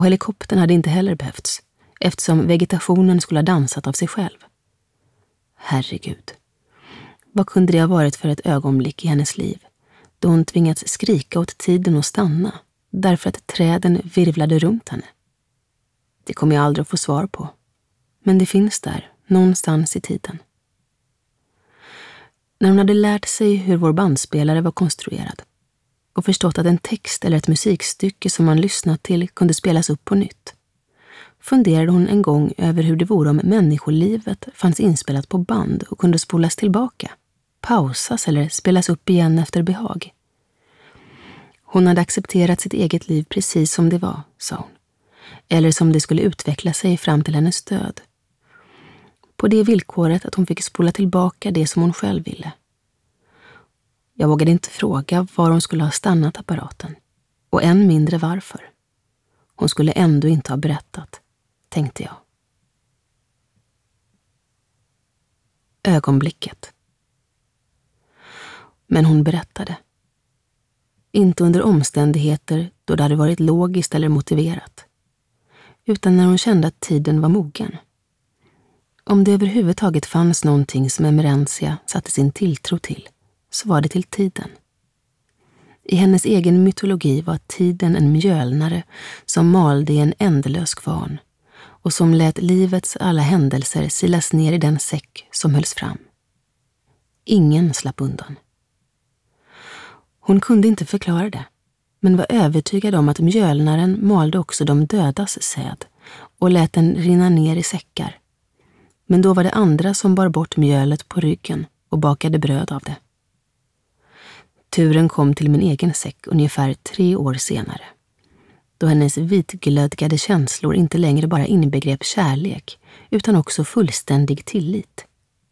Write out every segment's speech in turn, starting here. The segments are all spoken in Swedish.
Och helikoptern hade inte heller behövts, eftersom vegetationen skulle ha dansat av sig själv. Herregud. Vad kunde det ha varit för ett ögonblick i hennes liv, då hon tvingats skrika åt tiden och stanna, därför att träden virvlade runt henne? Det kommer jag aldrig att få svar på. Men det finns där, någonstans i tiden. När hon hade lärt sig hur vår bandspelare var konstruerad och förstått att en text eller ett musikstycke som man lyssnat till kunde spelas upp på nytt, funderade hon en gång över hur det vore om människolivet fanns inspelat på band och kunde spolas tillbaka, pausas eller spelas upp igen efter behag. Hon hade accepterat sitt eget liv precis som det var, sa hon, eller som det skulle utveckla sig fram till hennes död. På det villkoret att hon fick spola tillbaka det som hon själv ville. Jag vågade inte fråga var hon skulle ha stannat apparaten, och än mindre varför. Hon skulle ändå inte ha berättat, tänkte jag. Ögonblicket. Men hon berättade. Inte under omständigheter då det hade varit logiskt eller motiverat, utan när hon kände att tiden var mogen. Om det överhuvudtaget fanns någonting som Emerentia satte sin tilltro till, så var det till tiden. I hennes egen mytologi var tiden en mjölnare som malde i en ändelös kvarn och som lät livets alla händelser silas ner i den säck som hölls fram. Ingen slapp undan. Hon kunde inte förklara det, men var övertygad om att mjölnaren malde också de dödas säd och lät den rinna ner i säckar. Men då var det andra som bar bort mjölet på ryggen och bakade bröd av det. Turen kom till min egen säck ungefär 3 år senare, då hennes vitglödgade känslor inte längre bara inbegrep kärlek, utan också fullständig tillit.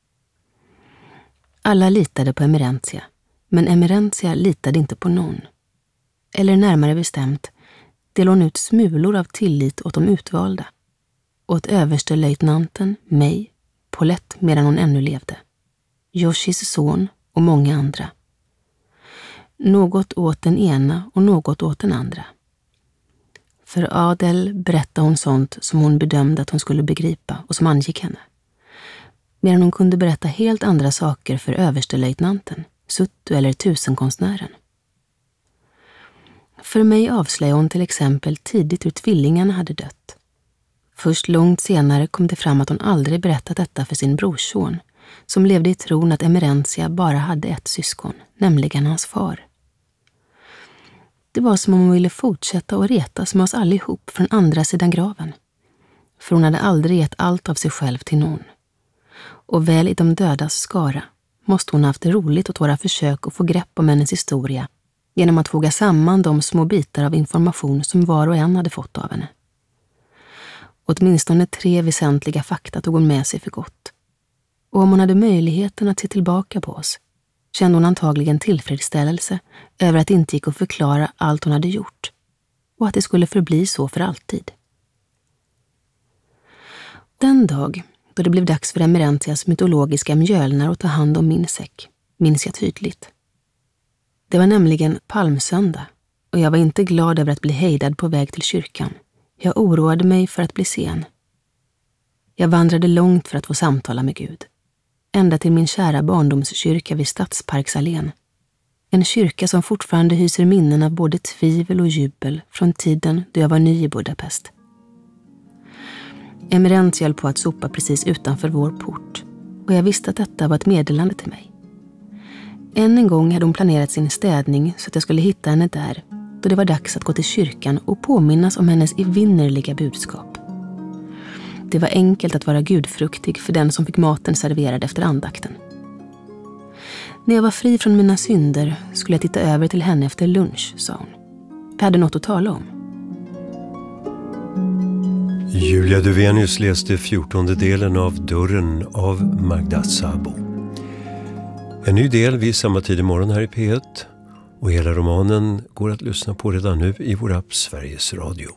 Alla litade på Emerentia, men Emerentia litade inte på någon. Eller närmare bestämt, delade hon ut smulor av tillit åt de utvalda. Åt överstelöjtnanten, mig, Paulette medan hon ännu levde, Yoshis son och många andra. Något åt den ena och något åt den andra. För Adel berättade hon sånt som hon bedömde att hon skulle begripa och som angick henne. Medan hon kunde berätta helt andra saker för överstelöjtnanten, Suttu eller tusenkonstnären. För mig avslöjade hon till exempel tidigt hur tvillingarna hade dött. Först långt senare kom det fram att hon aldrig berättat detta för sin brorson, som levde i tron att Emerentia bara hade ett syskon, nämligen hans far. Det var som om hon ville fortsätta att retas med oss allihop från andra sidan graven. För hon hade aldrig gett allt av sig själv till någon. Och väl i de dödas skara måste hon haft roligt åt våra försök att få grepp om hennes historia genom att foga samman de små bitar av information som var och en hade fått av henne. Åtminstone 3 väsentliga fakta tog hon med sig för gott. Och om hon hade möjligheten att se tillbaka på oss, kände hon antagligen tillfredsställelse över att det inte gick att förklara allt hon hade gjort och att det skulle förbli så för alltid. Den dag då det blev dags för Emerentias mytologiska mjölnar att ta hand om min säck minns jag tydligt. Det var nämligen palmsöndag och jag var inte glad över att bli hejdad på väg till kyrkan. Jag oroade mig för att bli sen. Jag vandrade långt för att få samtala med Gud. Ända till min kära barndomskyrka vid Stadsparksallén. En kyrka som fortfarande hyser minnen av både tvivel och jubel från tiden då jag var ny i Budapest. Emerentia höll på att sopa precis utanför vår port och jag visste att detta var ett meddelande till mig. Än en gång hade hon planerat sin städning så att jag skulle hitta henne där då det var dags att gå till kyrkan och påminnas om hennes evinnerliga budskap. Det var enkelt att vara gudfruktig för den som fick maten serverad efter andakten. När jag var fri från mina synder skulle jag titta över till henne efter lunch, sa hon. Vi hade något att tala om. Julia Duvenius läste 14:e delen av Dörren av Magda Szabo. En ny del vid samma tid imorgon här i P1 och hela romanen går att lyssna på redan nu i vår app Sveriges Radio.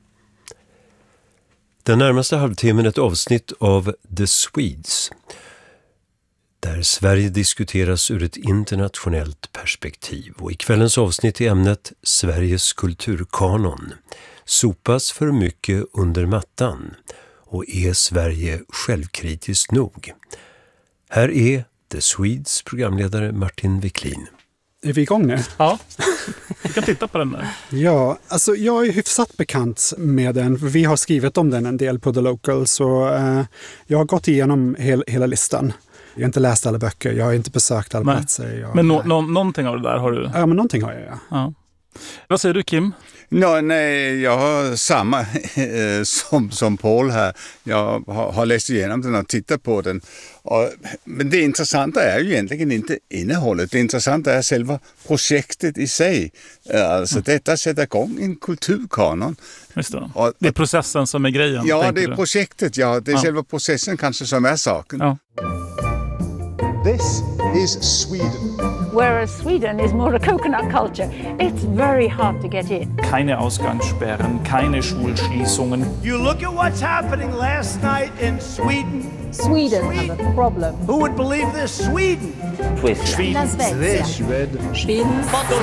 Den närmaste halvtimmen ett avsnitt av The Swedes, där Sverige diskuteras ur ett internationellt perspektiv. Och i kvällens avsnitt är ämnet Sveriges kulturkanon, sopas för mycket under mattan och är Sverige självkritiskt nog? Här är The Swedes programledare Martin Wiklin. Är vi igång nu? Ja, vi kan titta på den där. Ja, alltså jag är hyfsat bekant med den. Vi har skrivit om den en del på The Local, så jag har gått igenom hela listan. Jag har inte läst alla böcker, jag har inte besökt alla platser. Men någonting av det där har du? Ja, men någonting har jag, ja. Vad säger du, Kim? Nej, jag har samma som Paul här. Jag har läst igenom den och tittat på den. Men det intressanta är ju egentligen inte innehållet. Det intressanta är själva projektet i sig. Alltså detta sätter igång en kulturkanon. Just det. Det är processen som är grejen. Ja, det är projektet. Ja, det är själva processen kanske som är saken. Ja. This is Sweden. Whereas Sweden is more a coconut culture. It's very hard to get in. Keine Ausgangssperren, keine Schulschließungen. You look at what's happening last night in Sweden. Sweden have a problem. Who would believe this? Sweden. Sweden. Sweden.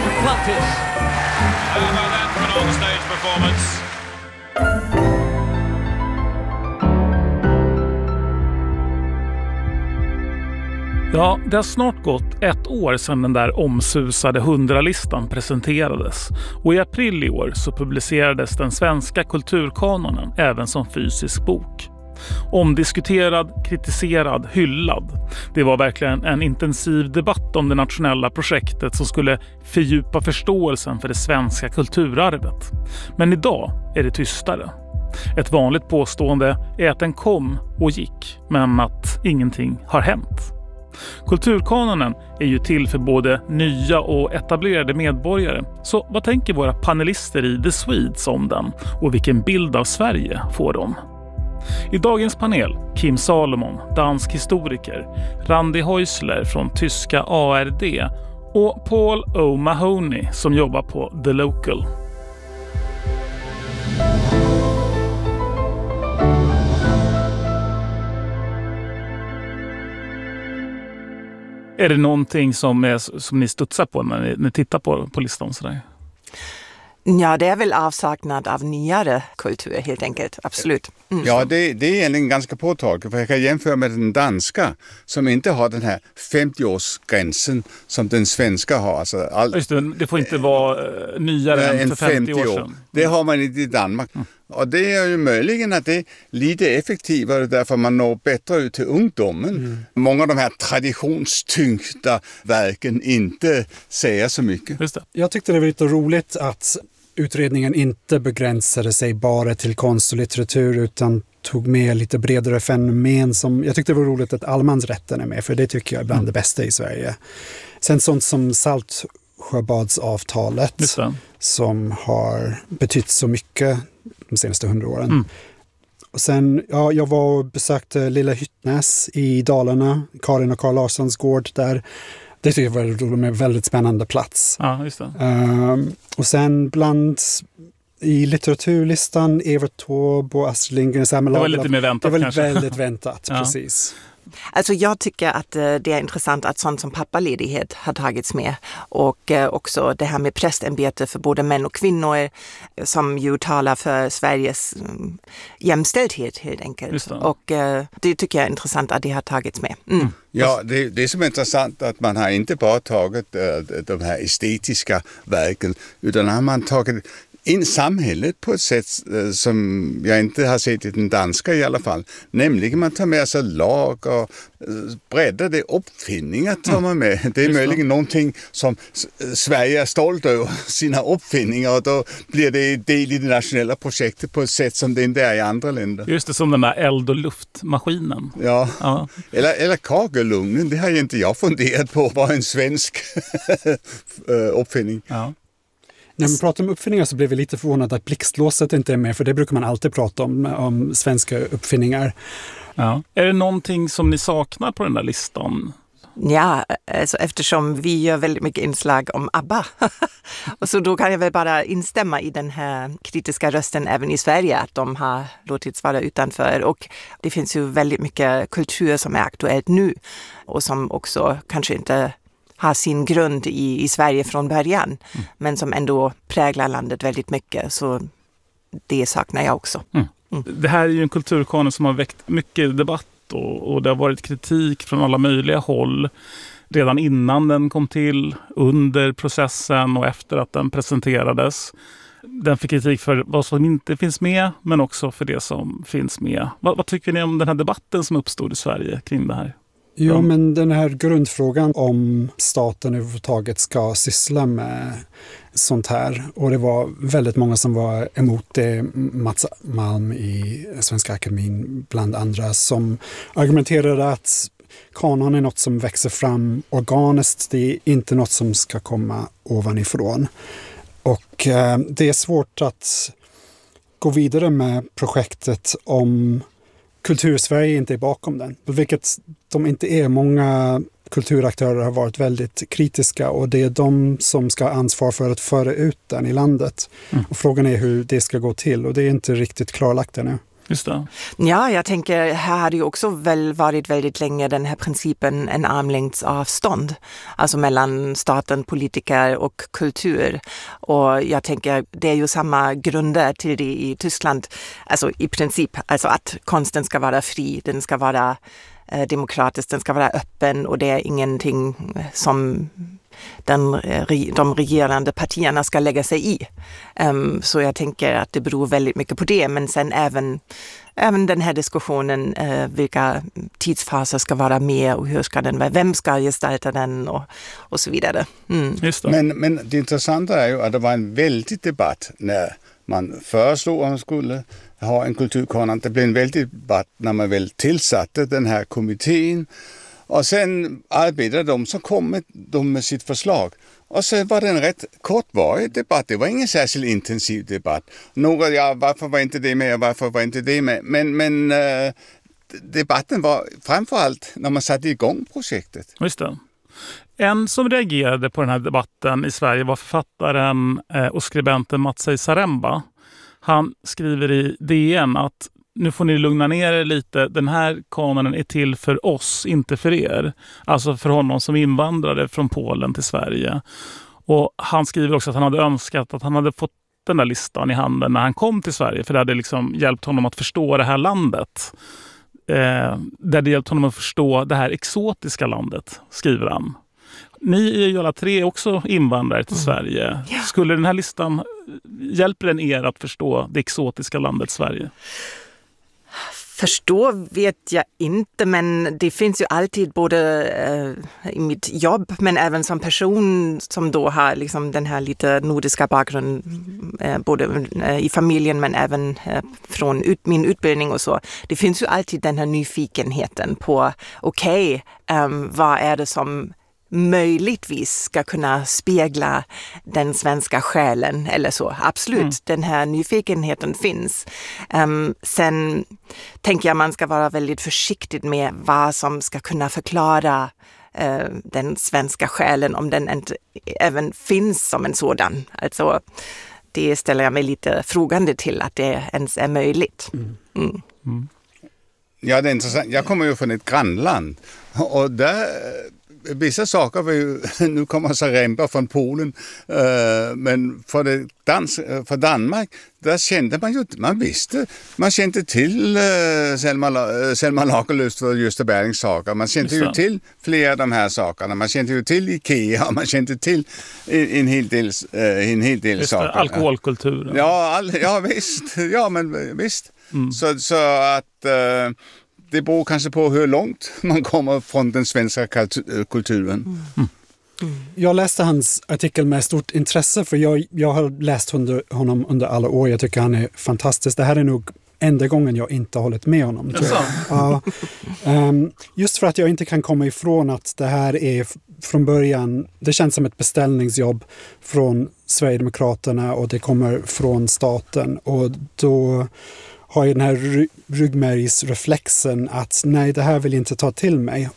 How about that for an on-stage performance? Ja, det har snart gått ett år sedan den där omsusade 100-listan presenterades. Och i april i år så publicerades den svenska kulturkanonen även som fysisk bok. Omdiskuterad, kritiserad, hyllad. Det var verkligen en intensiv debatt om det nationella projektet som skulle fördjupa förståelsen för det svenska kulturarvet. Men idag är det tystare. Ett vanligt påstående är att den kom och gick, men att ingenting har hänt. Kulturkanonen är ju till för både nya och etablerade medborgare. Så vad tänker våra panelister i The Swedes om den? Och vilken bild av Sverige får de? I dagens panel Kim Salomon, dansk historiker, Randi Häusler från tyska ARD och Paul O'Mahony som jobbar på The Local. Är det någonting som ni studsar på när ni tittar på listan sådär? Ja, det är väl avsaknad av nyare kultur helt enkelt, absolut. Mm. Ja, det är egentligen ganska påtagligt, för jag kan jämföra med den danska som inte har den här 50-årsgränsen som den svenska har. Alltså just det får inte vara nyare än för 50 år sedan. Det har man inte i Danmark. Och det är ju möjligen att det är lite effektivare därför man når bättre ut till ungdomen. Många av de här traditionstyngda verken inte säger så mycket. Just det. Jag tyckte det var lite roligt att utredningen inte begränsade sig bara till konst och litteratur utan tog med lite bredare fenomen. Jag tyckte det var roligt att allemansrätten är med, för det tycker jag är bland det bästa i Sverige. Sen sånt som Saltsjöbadsavtalet som har betytt så mycket de senaste 100 åren. Och sen, jag var och besökte Lilla Hyttnäs i Dalarna, Karin och Carl Larssons gård där. Det tycker jag var en väldigt spännande plats. Ja, just det. Och sen i litteraturlistan Evert Taube och Astrid Lindgren. Det var lite mer väntat kanske. Det var väldigt väntat, precis. Alltså jag tycker att det är intressant att sånt som pappaledighet har tagits med och också det här med prästämbete för både män och kvinnor som ju talar för Sveriges jämställdhet helt enkelt. Och det tycker jag är intressant att det har tagits med. Ja, det som är intressant är att man har inte bara tagit de här estetiska verken utan har man tagit in samhället på ett sätt som jag inte har sett i den danska i alla fall. Nämligen man tar med sig lag och breddar det, uppfinningar tar man med. Det är möjligen någonting som Sverige är stolt över, sina uppfinningar, och då blir det del i det nationella projektet på ett sätt som det inte är i andra länder. Just det, som den där eld- och luftmaskinen. Ja. Eller kagelugnen, det har ju inte jag funderat på, var en svensk uppfinning. Ja. När man pratar om uppfinningar så blev vi lite förvånade att blixtlåset inte är med, för det brukar man alltid prata om svenska uppfinningar. Ja. Är det någonting som ni saknar på den där listan? Ja, alltså eftersom vi gör väldigt mycket inslag om ABBA. Och så då kan jag väl bara instämma i den här kritiska rösten även i Sverige, att de har låtits vara utanför. Och det finns ju väldigt mycket kultur som är aktuellt nu och som också kanske inte har sin grund i Sverige från början, men som ändå präglar landet väldigt mycket. Så det saknar jag också. Det här är ju en kulturkanon som har väckt mycket debatt och det har varit kritik från alla möjliga håll redan innan den kom till, under processen och efter att den presenterades. Den fick kritik för vad som inte finns med, men också för det som finns med. Vad tycker ni om den här debatten som uppstod i Sverige kring det här? Jo, men den här grundfrågan om staten överhuvudtaget ska syssla med sånt här. Och det var väldigt många som var emot det. Mats Malm i Svenska Akademin bland andra som argumenterade att kanon är något som växer fram organiskt. Det är inte något som ska komma ovanifrån. Och det är svårt att gå vidare med projektet om Kultursverige inte är bakom den. Vilket de inte är. Många kulturaktörer har varit väldigt kritiska och det är de som ska ha ansvar för att föra ut den i landet. Och frågan är hur det ska gå till och det är inte riktigt klarlagt ännu. Just det. Ja, jag tänker här har det ju också väl varit väldigt länge den här principen en armlängds avstånd. Alltså mellan staten, politiker och kultur. Och jag tänker det är ju samma grunder till det i Tyskland. Alltså i princip, alltså att konsten ska vara fri, den ska vara demokratisk, den ska vara öppen och det är ingenting som de regerande partierna ska lägga sig i. Så jag tänker att det beror väldigt mycket på det. Men sen även den här diskussionen, vilka tidsfaser ska vara med och hur ska den vara, vem ska gestalta den och så vidare. Just det. Men det intressanta är ju att det var en väldig debatt när man föreslog att man skulle ha en kulturkanon. Det blev en väldig debatt när man väl tillsatte den här kommittén. Och sen arbetade de, så kom de med sitt förslag. Och så var det en rätt kortvarig debatt. Det var ingen särskilt intensiv debatt. Några, varför var inte det med? Varför var inte det med? Men debatten var framförallt när man satte igång projektet. Just det. En som reagerade på den här debatten i Sverige var författaren och skribenten Matsej Zaremba. Han skriver i DN att nu får ni lugna ner er lite. Den här kanonen är till för oss, inte för er. Alltså för honom som invandrare från Polen till Sverige. Och han skriver också att han hade önskat att han hade fått den där listan i handen när han kom till Sverige. För det hade liksom hjälpt honom att förstå det här landet. Där det hjälpt honom att förstå det här exotiska landet, skriver han. Ni är ju alla tre också invandrare till Sverige. Skulle den här listan, hjälper den er att förstå det exotiska landet Sverige? Förstå vet jag inte, men det finns ju alltid både i mitt jobb men även som person som då har liksom den här lite nordiska bakgrunden både i familjen men även från min utbildning och så. Det finns ju alltid den här nyfikenheten på vad är det som möjligtvis ska kunna spegla den svenska själen eller så. Absolut, den här nyfikenheten finns. Sen tänker jag man ska vara väldigt försiktig med vad som ska kunna förklara den svenska själen om den inte även finns som en sådan. Alltså, det ställer jag mig lite frågande till att det ens är möjligt. Ja, det är intressant. Jag kommer ju från ett grannland och där vissa saker var ju, nu kommer Zaremba från Polen, men för Danmark, där kände man ju, man kände till Selma Lagerlöf och Gösta Berlings saker, man kände ju till flera av de här sakerna, man kände ju till Ikea, man kände till en hel del saker. Alkoholkulturen. Ja, visst. Så att det beror kanske på hur långt man kommer från den svenska kulturen. Jag läste hans artikel med stort intresse för jag har läst honom under alla år. Jag tycker han är fantastisk. Det här är nog enda gången jag inte har hållit med honom. Ja. Just för att jag inte kan komma ifrån att det här är från början, det känns som ett beställningsjobb från Sverigedemokraterna och det kommer från staten och då har ju den här ryggmärgsreflexen att nej, det här vill jag inte ta till mig.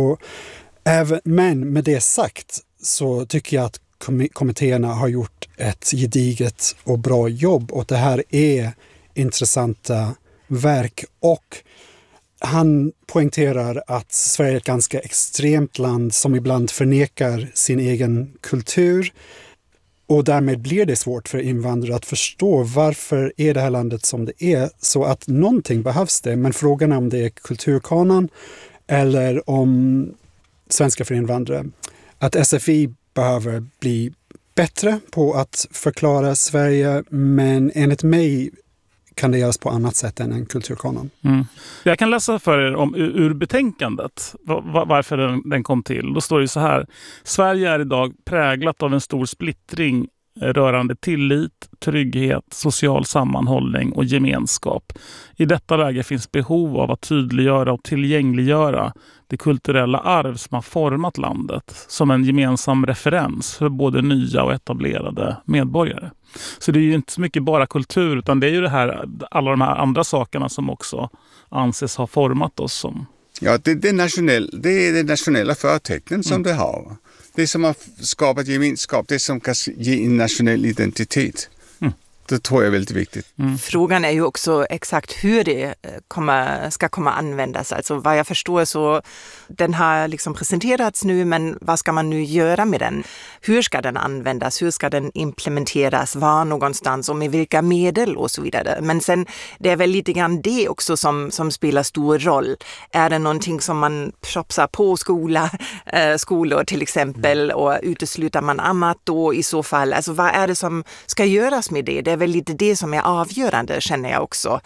Men med det sagt så tycker jag att kommittéerna har gjort ett gediget och bra jobb och det här är intressanta verk och han poängterar att Sverige är ett ganska extremt land som ibland förnekar sin egen kultur. Och därmed blir det svårt för invandrare att förstå varför är det här landet som det är. Så att någonting behövs det. Men frågan är om det är kulturkanon eller om svenska för invandrare. Att SFI behöver bli bättre på att förklara Sverige, men enligt mig kan det göras på annat sätt än en kulturkanon. Jag kan läsa för er om ur betänkandet varför den kom till. Då står det så här: Sverige är idag präglat av en stor splittring rörande tillit, trygghet, social sammanhållning och gemenskap. I detta läge finns behov av att tydliggöra och tillgängliggöra det kulturella arv som har format landet som en gemensam referens för både nya och etablerade medborgare. Så det är ju inte så mycket bara kultur, utan det är ju det här, alla de här andra sakerna som också anses ha format oss som. Ja, det är det nationella förtecknen som det har. Det som har skapat gemenskap, det som kan ge en nationell identitet. Det tror jag är väldigt viktigt. Frågan är ju också exakt hur det ska komma användas. Alltså vad jag förstår så den har liksom presenterats nu, men vad ska man nu göra med den? Hur ska den användas? Hur ska den implementeras? Var någonstans och med vilka medel och så vidare. Men sen det är väl lite grann det också som spelar stor roll. Är det någonting som man propsar på skolor till exempel och utesluter man annat då i så fall? Alltså vad är det som ska göras med det? Det är väl lite det som är avgörande, känner jag också,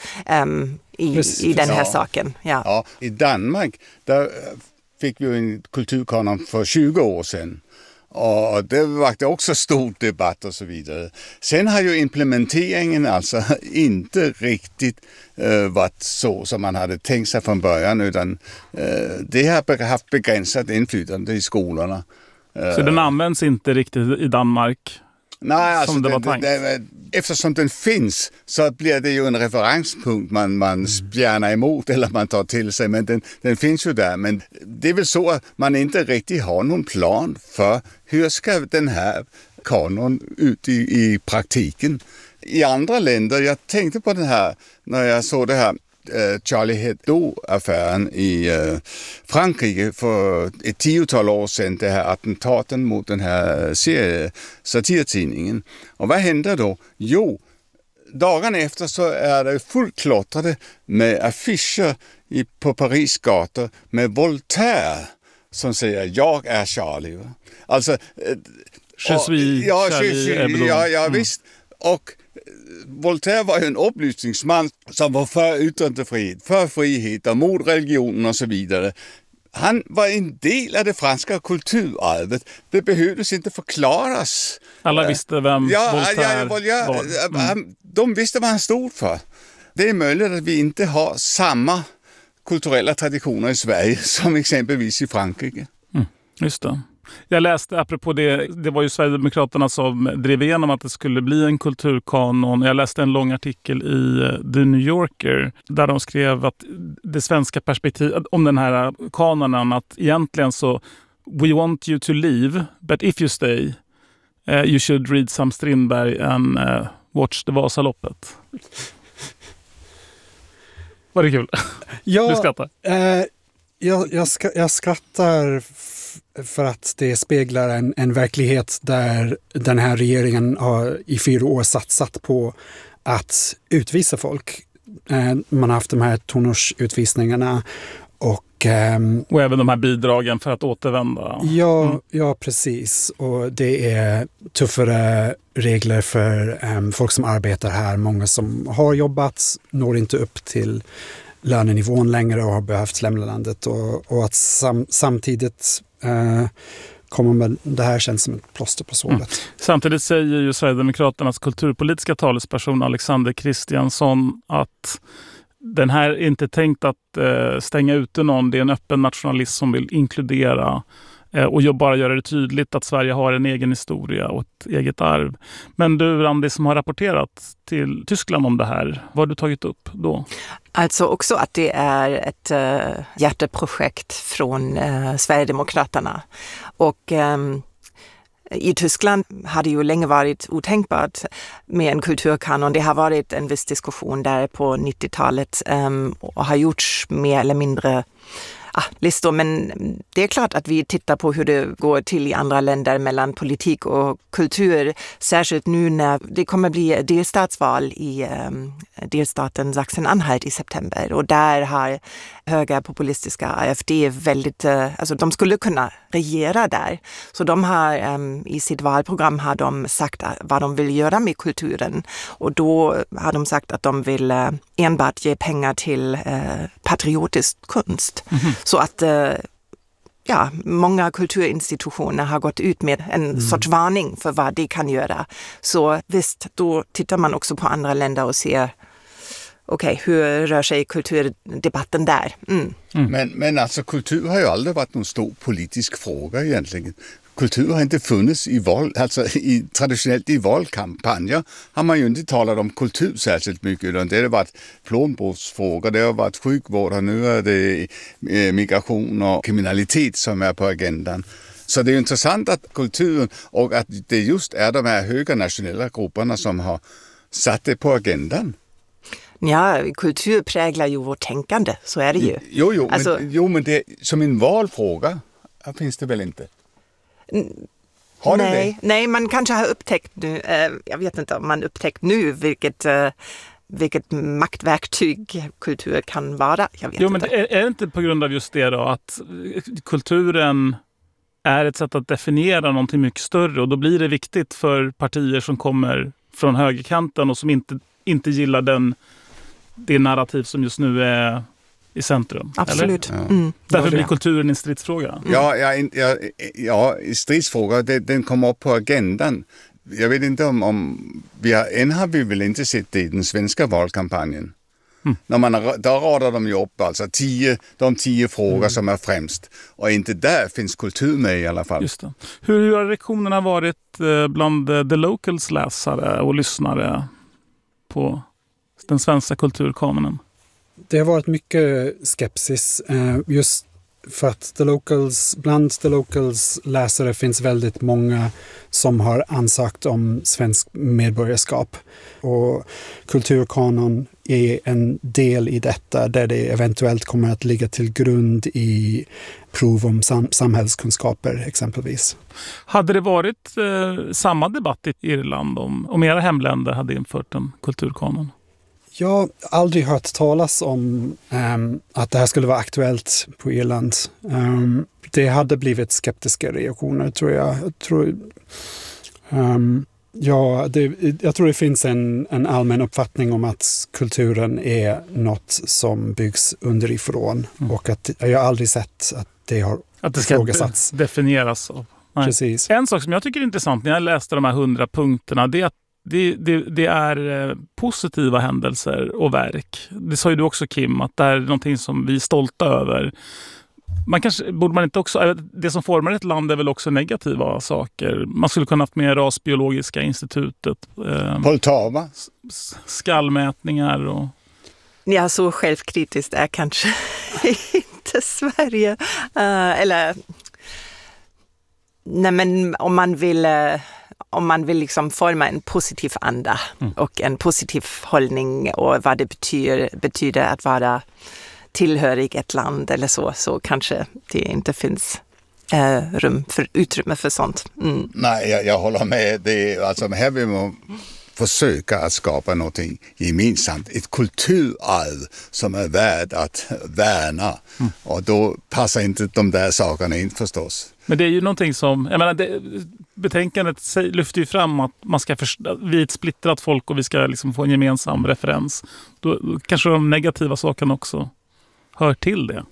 i den här saken. Ja, i Danmark där fick vi en kulturkanon för 20 år sedan. Och det var också stor debatt och så vidare. Sen har ju implementeringen alltså inte riktigt varit så som man hade tänkt sig från början, utan det har haft begränsat inflytande i skolorna. Så den används inte riktigt i Danmark? Nej, alltså eftersom den finns så blir det ju en referenspunkt man spjärnar emot eller man tar till sig, men den finns ju där. Men det är väl så att man inte riktigt har någon plan för hur ska den här kanon ut i praktiken. I andra länder, jag tänkte på den här när jag såg det här Charlie Hebdo-affären i Frankrike för ett 10-tal år sedan, det här attentaten mot den här satirtidningen. Och vad händer då? Jo, dagen efter så är det fullklottrade med affischer på Paris gator med Voltaire som säger jag är Charlie. Alltså, ja, visst. Och Voltaire var ju en upplysningsman som var för yttrandefrihet, för frihet och mot religionen och så vidare. Han var en del av det franska kulturarvet. Det behövdes inte förklaras. Alla visste vem Voltaire var. De visste vad han stod för. Det är möjligt att vi inte har samma kulturella traditioner i Sverige som exempelvis i Frankrike. Just det. Jag läste, apropå det var ju Sverigedemokraterna som drev igenom att det skulle bli en kulturkanon. Jag läste en lång artikel i The New Yorker där de skrev att det svenska perspektivet om den här kanonen, att egentligen så we want you to leave, but if you stay you should read Sam Strindberg and watch the Vasaloppet. Var det kul? Ja, du skrattar? Jag skrattar för att det speglar en verklighet där den här regeringen har i 4 år satsat på att utvisa folk. Man har haft de här tonårsutvisningarna och även de här bidragen för att återvända. Ja, precis. Och det är tuffare regler för folk som arbetar här. Många som har jobbat når inte upp till lönenivån längre och har behövt lämna landet. Och att samtidigt kommer med det här känns som ett plåster på såret. Samtidigt säger ju Sverigedemokraternas kulturpolitiska talesperson Alexander Kristiansson att den här är inte tänkt att stänga ute någon. Det är en öppen nationalism som vill inkludera och bara göra det tydligt att Sverige har en egen historia och ett eget arv. Men du, Randi, som har rapporterat till Tyskland om det här, vad har du tagit upp då? Alltså också att det är ett hjärteprojekt från Sverigedemokraterna. Och i Tyskland har det ju länge varit otänkbart med en kulturkanon. Det har varit en viss diskussion där på 90-talet och har gjorts mer eller mindre listor. Men det är klart att vi tittar på hur det går till i andra länder mellan politik och kultur. Särskilt nu när det kommer bli delstatsval i delstaten Sachsen-Anhalt i september. Och där har höga populistiska AfD väldigt, alltså de skulle kunna regera där. Så de har i sitt valprogram har de sagt vad de vill göra med kulturen. Och då har de sagt att de vill enbart ge pengar till patriotisk konst. Så att många kulturinstitutioner har gått ut med en sorts varning för vad det kan göra. Så visst, då tittar man också på andra länder och ser hur rör sig kulturdebatten där? Men alltså kultur har ju aldrig varit någon stor politisk fråga egentligen. Kultur har inte funnits traditionellt i valkampanjer har man ju inte talat om kultur särskilt mycket, utan det har varit plånboksfrågor, det har varit sjukvård och nu är det migration och kriminalitet som är på agendan. Så det är intressant att kulturen och att det just är de här höga nationella grupperna som har satt det på agendan. Ja, kultur präglar ju vårt tänkande, så är det ju. Men det som en valfråga finns det väl inte? Nej, man kanske har upptäckt nu, jag vet inte om man upptäckt nu vilket maktverktyg kultur kan vara. Jag vet inte. Men är det inte på grund av just det då att kulturen är ett sätt att definiera någonting mycket större, och då blir det viktigt för partier som kommer från högerkanten och som inte gillar det narrativ som just nu är i centrum. Absolut. Därför blir kulturen en stridsfråga. Ja, stridsfråga, den kommer upp på agendan. Jag vet inte om än har vi väl inte sett det i den svenska valkampanjen. Där radar de ju upp alltså de 10 frågor som är främst. Och inte där finns kultur med i alla fall. Just det. Hur har reaktionerna varit bland The Locals läsare och lyssnare på den svenska kulturkanonen? Det har varit mycket skepsis just för att bland The Locals läsare finns väldigt många som har ansökt om svensk medborgarskap. Och kulturkanon är en del i detta där det eventuellt kommer att ligga till grund i prov om samhällskunskaper exempelvis. Hade det varit samma debatt i Irland om era hemländer hade infört en kulturkanon? Jag har aldrig hört talas om att det här skulle vara aktuellt på Irland. Det hade blivit skeptiska reaktioner, tror jag. Jag tror det finns en allmän uppfattning om att kulturen är något som byggs underifrån och att jag har aldrig sett att det har ifrågasatts. Definieras av. Precis. En sak som jag tycker är intressant när jag läste de här 100 punkterna, det är att det är positiva händelser och verk. Det sa ju du också, Kim, att det är någonting som vi är stolta över. Borde man inte också, det som formar ett land är väl också negativa saker. Man skulle kunna haft med Rasbiologiska institutet. Poltava. Skallmätningar och... Ja, så självkritiskt är kanske inte Sverige. Men om man vill liksom forma en positiv anda och en positiv hållning och vad det betyder att vara tillhörig ett land eller så kanske det inte finns utrymme för sånt. Nej, jag håller med. Här vill man försöka att skapa någonting gemensamt. Ett kulturarv som är värd att värna. Och då passar inte de där sakerna in förstås. Men det är ju någonting som, betänkandet lyfter ju fram att vi är ett splittrat folk och vi ska liksom få en gemensam referens. Då kanske de negativa sakerna också hör till det.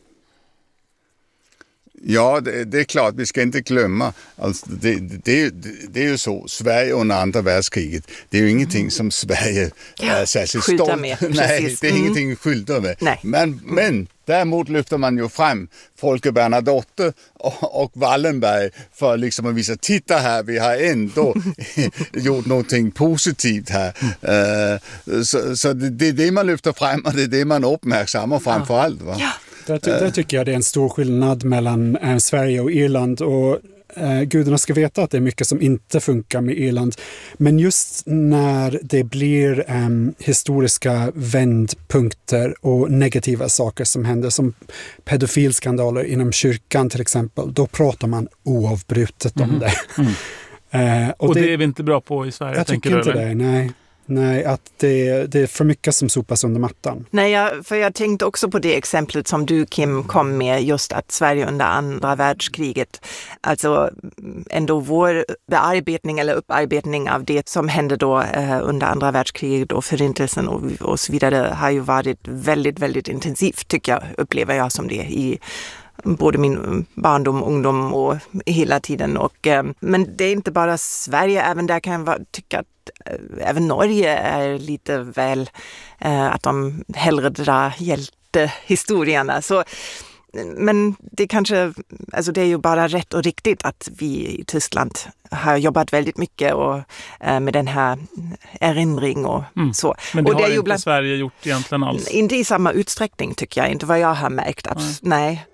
Ja, det är klart, vi ska inte glömma. Alltså, det är ju så, Sverige under andra världskriget, det är ju ingenting som Sverige är särskilt stolt med. Nej, det är ingenting skyltar med. Nej. Men däremot lyfter man ju fram Folke Bernadotte och Wallenberg för liksom att visa, titta här, vi har ändå gjort någonting positivt här. Så det är det man lyfter fram och det är det man uppmärksammar framför allt. Va? Ja. Där tycker jag det är en stor skillnad mellan Sverige och Irland, och gudarna ska veta att det är mycket som inte funkar med Irland. Men just när det blir historiska vändpunkter och negativa saker som händer, som pedofilskandaler inom kyrkan till exempel, då pratar man oavbrutet om det. Och det är vi inte bra på i Sverige, jag tänker tycker du? Inte det, nej. Nej, att det är för mycket som sopas under mattan. Nej, för jag tänkte också på det exemplet som du, Kim, kom med, just att Sverige under andra världskriget, alltså ändå vår bearbetning eller upparbetning av det som hände då under andra världskriget och förintelsen och så vidare har ju varit väldigt, väldigt intensivt, tycker jag, upplever jag som det i både min barndom, ungdom och hela tiden. Men det är inte bara Sverige, även där kan jag tycka att även Norge är lite väl att de hellre drar hjältehistorierna. Men det kanske, alltså det är ju bara rätt och riktigt att vi i Tyskland har jobbat väldigt mycket med den här erinring och så. Men det och har det är inte Sverige gjort egentligen alls? Inte i samma utsträckning, tycker jag, inte vad jag har märkt. Nej.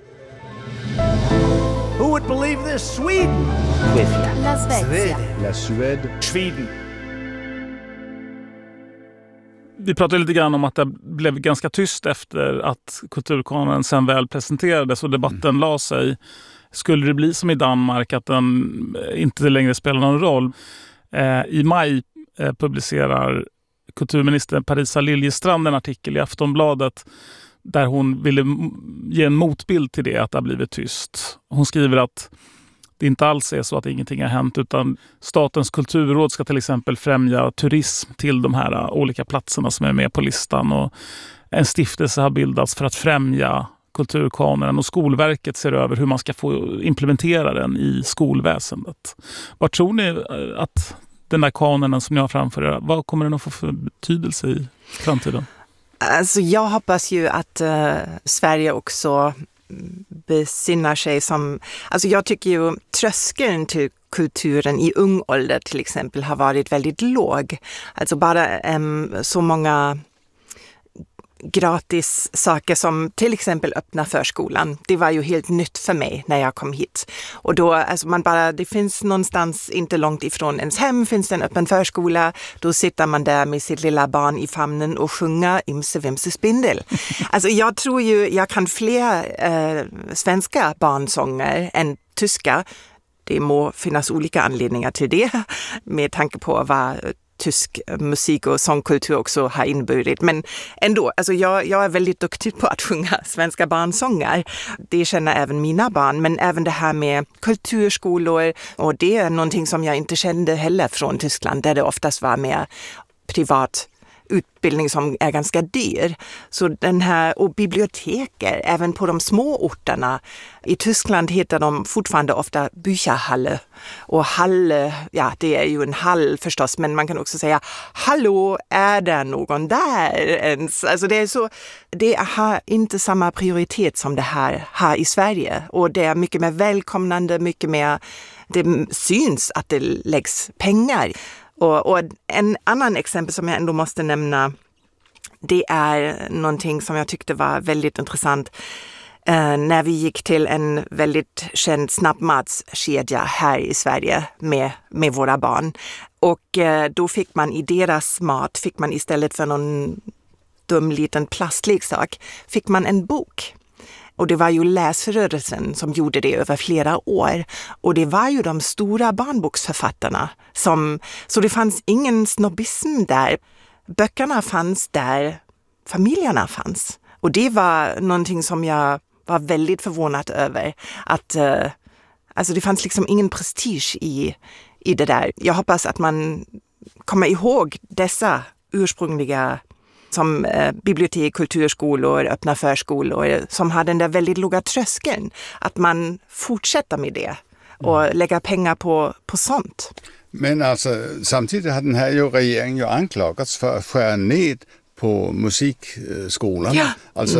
Who would believe this? Sweden! La Svezia. La Suède. Sweden. Vi pratade lite grann om att det blev ganska tyst efter att kulturkanonen sen väl presenterades och debatten la sig. Skulle det bli som i Danmark, att den inte längre spelar någon roll? I maj publicerar kulturminister Parisa Liljestrand en artikel i Aftonbladet där hon ville ge en motbild till det, att det har blivit tyst. Hon skriver att det inte alls är så att ingenting har hänt, utan Statens kulturråd ska till exempel främja turism till de här olika platserna som är med på listan, och en stiftelse har bildats för att främja kulturkanonen, och Skolverket ser över hur man ska få implementera den i skolväsendet. Vad tror ni att den där kanonen som ni har framför er, vad kommer den att få för betydelse i framtiden? Alltså jag hoppas ju att Sverige också besinnar sig som... Alltså jag tycker ju tröskeln till kulturen i ung ålder till exempel har varit väldigt låg. Alltså bara så många gratis saker som till exempel öppna förskolan. Det var ju helt nytt för mig när jag kom hit. Och då, alltså det finns någonstans inte långt ifrån ens hem finns det en öppen förskola. Då sitter man där med sitt lilla barn i famnen och sjunger Imse Vimse Spindel. Alltså jag tror ju, jag kan fler svenska barnsånger än tyska. Det må finnas olika anledningar till det med tanke på vad tysk musik och sångkultur också har inneburit. Men ändå, alltså jag är väldigt duktig på att sjunga svenska barnsånger. Det känner även mina barn. Men även det här med kulturskolor, och det är någonting som jag inte kände heller från Tyskland, där det oftast var mer privat utbildning som är ganska dyr. Så den här, och biblioteker, även på de små orterna. I Tyskland heter de fortfarande ofta Bücherhalle. Och Halle, ja det är ju en hall förstås, men man kan också säga hallå, är det någon där ens? Alltså det har inte samma prioritet som det här har i Sverige. Och det är mycket mer välkomnande, mycket mer, det syns att det läggs pengar. Och en annan exempel som jag ändå måste nämna, det är någonting som jag tyckte var väldigt intressant när vi gick till en väldigt känd snabbmatskedja här i Sverige med våra barn. Och då fick man i deras mat, fick man istället för någon dum liten plastleksak, fick man en bok. Och det var ju läsrörelsen som gjorde det över flera år. Och det var ju de stora barnboksförfattarna. Så det fanns ingen snobbism där. Böckerna fanns där, familjerna fanns. Och det var någonting som jag var väldigt förvånad över. Att alltså det fanns liksom ingen prestige i det där. Jag hoppas att man kommer ihåg dessa ursprungliga som bibliotek, kulturskolor, öppna förskolor som har den där väldigt låga tröskeln. Att man fortsätter med det och lägga pengar på sånt. Men alltså, samtidigt har den här regeringen ju anklagats för att skära ned på musikskolan. Ja.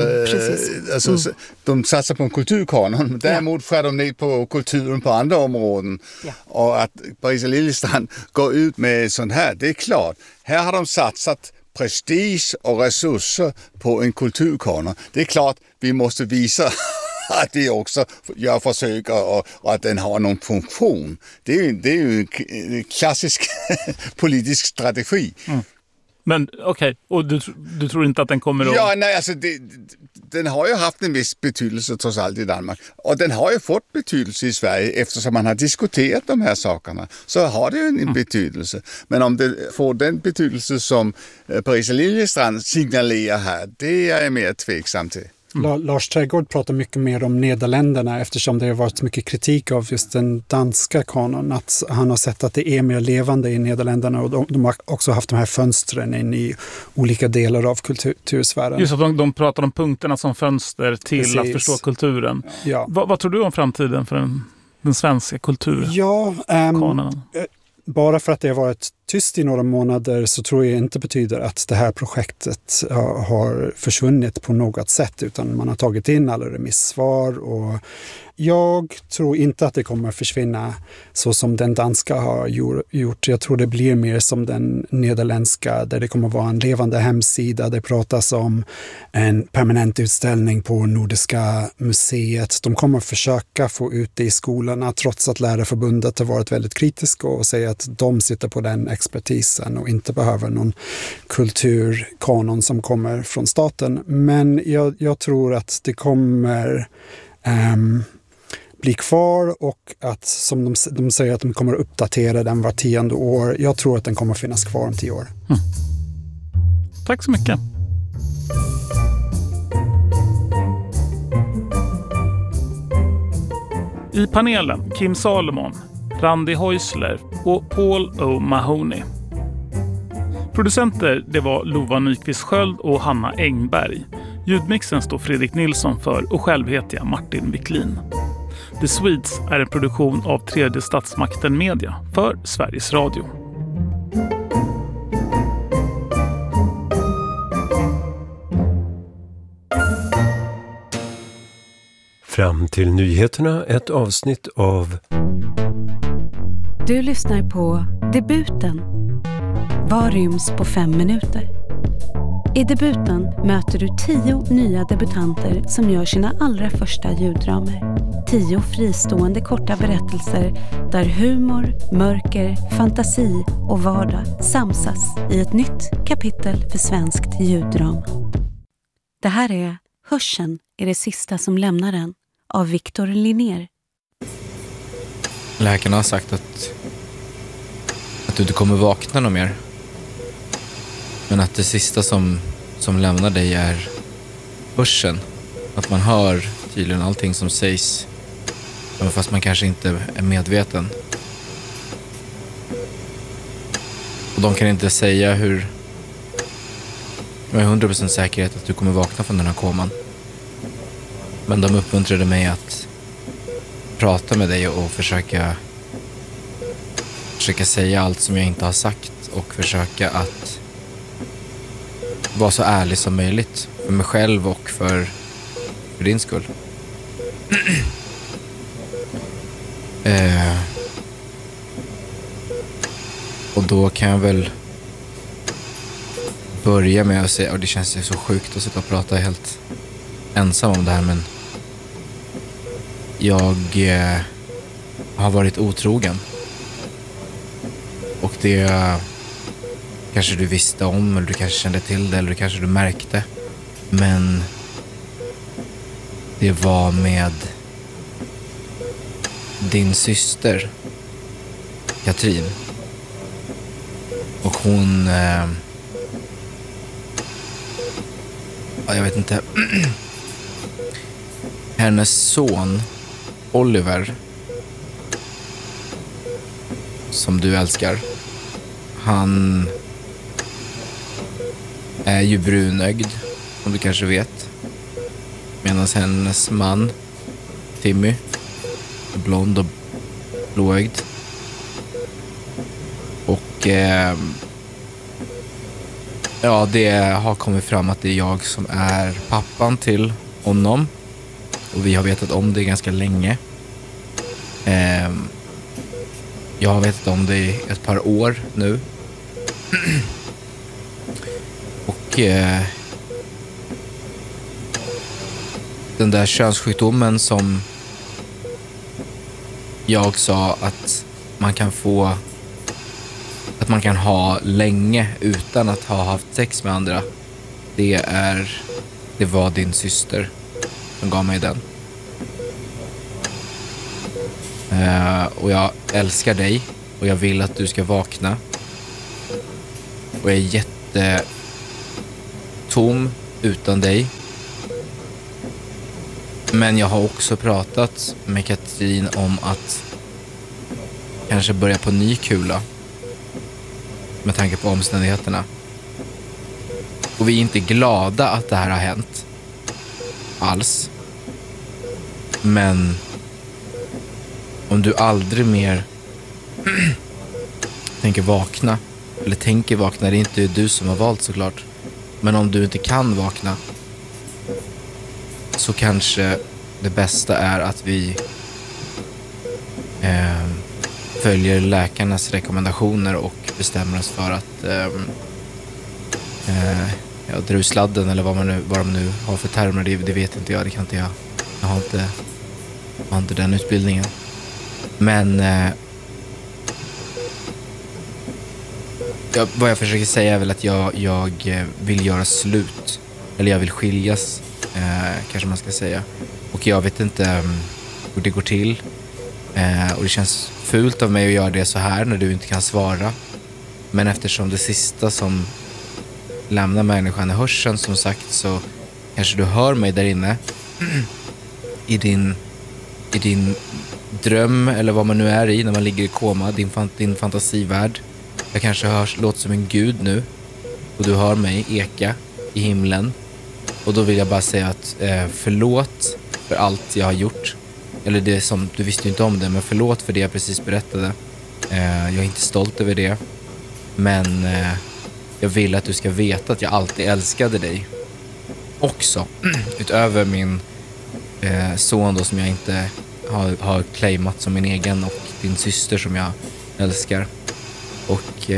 Alltså, de satsar på en kulturkanon, däremot skär de ned på kulturen på andra områden. Ja. Och att Parisa Liljestrand går ut med sånt här, det är klart. Här har de satsat prestige och resurser på en kulturkanon. Det är klart, vi måste visa att vi också gör försök och att den har någon funktion. Det är ju en klassisk politisk strategi. Mm. Men okej, och du tror inte att den kommer att... Ja, nej, alltså den har ju haft en viss betydelse trots allt i Danmark. Och den har ju fått betydelse i Sverige eftersom man har diskuterat de här sakerna. Så har det ju en betydelse. Men om det får den betydelse som Parisa Liljestrand signalerar här, det är jag mer tveksam till. Lars Trädgård pratar mycket mer om Nederländerna eftersom det har varit mycket kritik av just den danska kanon. Att han har sett att det är mer levande i Nederländerna och de har också haft de här fönstren in i olika delar av kultursfären. Just att de pratar om punkterna som fönster till Precis. Att förstå kulturen. Ja. Vad tror du om framtiden för den svenska kulturen? Ja, bara för att det har varit tyst i några månader så tror jag inte betyder att det här projektet har försvunnit på något sätt, utan man har tagit in alla remissvar och jag tror inte att det kommer försvinna så som den danska har gjort. Jag tror det blir mer som den nederländska där det kommer vara en levande hemsida. Det pratas om en permanent utställning på Nordiska museet. De kommer försöka få ut det i skolorna trots att Lärarförbundet har varit väldigt kritiska och säger att de sitter på den expertisen och inte behöver någon kulturkanon som kommer från staten. Men jag tror att det kommer bli kvar och att som de säger att de kommer att uppdatera den var 10:e år. Jag tror att den kommer att finnas kvar om 10 år. Mm. Tack så mycket. I panelen Kim Salomon, Randi Häusler och Paul O. Mahoney. Producenter det var Lova Nyqvist Sköld och Hanna Engberg. Ljudmixen står Fredrik Nilsson för och själv heter jag Martin Wiklin. The Swedes är en produktion av Tredje Statsmakten Media för Sveriges Radio. Fram till nyheterna ett avsnitt av... Du lyssnar på Debuten. Vad ryms på 5 minuter? I Debuten möter du 10 nya debutanter som gör sina allra första ljuddramer. 10 fristående korta berättelser där humor, mörker, fantasi och vardag samsas i ett nytt kapitel för svenskt ljuddrama. Det här är Hörseln är det sista som lämnar den av Victor Linnér. Läkarna har sagt att du inte kommer vakna någon mer. Men att det sista som lämnar dig är hörseln. Att man hör tydligen allting som sägs. Fast man kanske inte är medveten. Och de kan inte säga hur med 100% säkerhet att du kommer vakna från den här koman. Men de uppmuntrade mig att prata med dig och försöka säga allt som jag inte har sagt. Och försöka att vara så ärlig som möjligt. För mig själv och för din skull. Och då kan jag väl börja med att säga, och det känns ju så sjukt att sitta och prata helt ensam om det här, men jag har varit otrogen. Och det kanske du visste om, eller du kanske kände till det, eller kanske du märkte. Men det var med din syster Katrin. Och hon jag vet inte. Hennes son Oliver, som du älskar, han är ju brunögd, som du kanske vet. Medan hennes man Timmy är blond och blåögd. Och ja, det har kommit fram att det är jag som är pappan till honom. Och vi har vetat om det ganska länge. Jag har vetat om det i ett par år nu. Och den där könssjukdomen som jag sa att man kan få, att man kan ha länge utan att ha haft sex med andra. Det var din syster som gav mig den. Och jag älskar dig och jag vill att du ska vakna. Och jag är jättetom utan dig. Men jag har också pratat med Katrin om att kanske börja på ny kula med tanke på omständigheterna. Och vi är inte glada att det här har hänt alls. Men om du aldrig mer tänker vakna, eller tänker vakna, det är inte du som har valt såklart, men om du inte kan vakna, så kanske det bästa är att vi följer läkarnas rekommendationer och bestämmer oss för att dra ur sladden, eller vad de nu har för termer, det vet inte jag, det kan inte jag. Jag har inte den utbildningen. Men vad jag försöker säga är väl att jag vill göra slut, eller jag vill skiljas, kanske man ska säga. Och jag vet inte hur det går till. Och det känns fult av mig att göra det så här när du inte kan svara. Men eftersom det sista som lämnar människan är hörseln, som sagt, så kanske du hör mig där inne i din dröm, eller vad man nu är i när man ligger i koma, din fantasivärld. Jag kanske låter som en gud nu och du hör mig eka i himlen. Och då vill jag bara säga att förlåt för allt jag har gjort. Eller det som, du visste ju inte om det, men förlåt för det jag precis berättade. Jag är inte stolt över det. Men jag vill att du ska veta att jag alltid älskade dig. Också, utöver min son då, som jag inte har claimat som min egen, och din syster som jag älskar. Och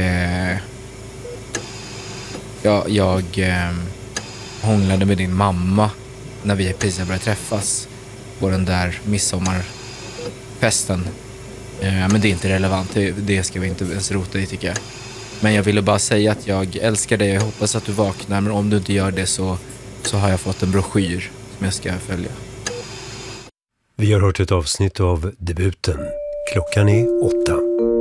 jag hånglade med din mamma när vi precis började träffas på den där midsommarfesten. Men det är inte relevant, det ska vi inte ens rota i, tycker jag. Men jag ville bara säga att jag älskar dig. Jag hoppas att du vaknar, men om du inte gör det så har jag fått en broschyr som jag ska följa. Vi har hört ett avsnitt av Debuten. Klockan är 8.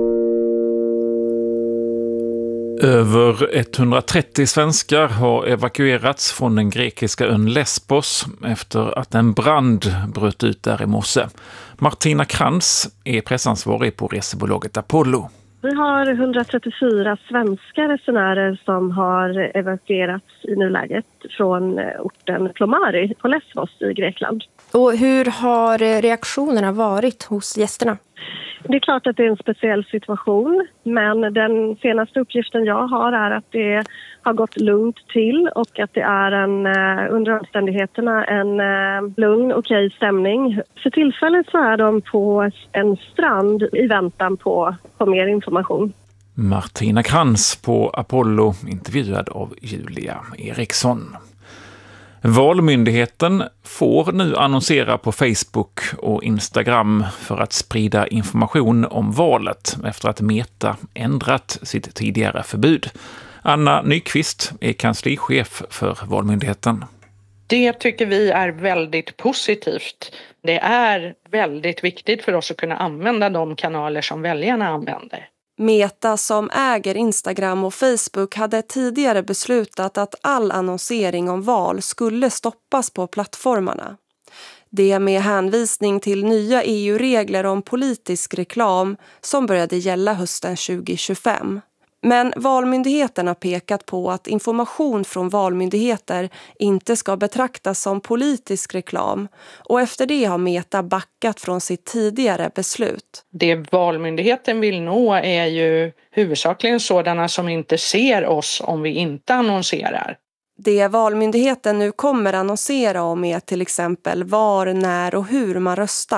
Över 130 svenskar har evakuerats från den grekiska ön Lesbos efter att en brand bröt ut där i morse. Martina Krantz är pressansvarig på resebolaget Apollo. Vi har 134 svenska resenärer som har evakuerats i nuläget från orten Plomari på Lesbos i Grekland. Och hur har reaktionerna varit hos gästerna? Det är klart att det är en speciell situation, men den senaste uppgiften jag har är att det har gått lugnt till och att det är under omständigheterna en lugn, okej stämning. För tillfället så är de på en strand i väntan på mer information. Martina Krantz på Apollo, intervjuad av Julia Eriksson. Valmyndigheten får nu annonsera på Facebook och Instagram för att sprida information om valet efter att Meta ändrat sitt tidigare förbud. Anna Nyqvist är kanslichef för Valmyndigheten. Det tycker vi är väldigt positivt. Det är väldigt viktigt för oss att kunna använda de kanaler som väljarna använder. Meta, som äger Instagram och Facebook, hade tidigare beslutat att all annonsering om val skulle stoppas på plattformarna. Det med hänvisning till nya EU-regler om politisk reklam som började gälla hösten 2025. Men Valmyndigheten har pekat på att information från valmyndigheter inte ska betraktas som politisk reklam, och efter det har Meta backat från sitt tidigare beslut. Det Valmyndigheten vill nå är ju huvudsakligen sådana som inte ser oss om vi inte annonserar. Det Valmyndigheten nu kommer annonsera om är till exempel var, när och hur man röstar.